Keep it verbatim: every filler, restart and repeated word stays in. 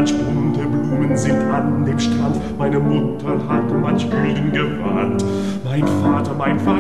manch bunte Blumen sind an dem Strand, meine Mutter hat manch Gülden gewandt. Mein Vater, mein Vater,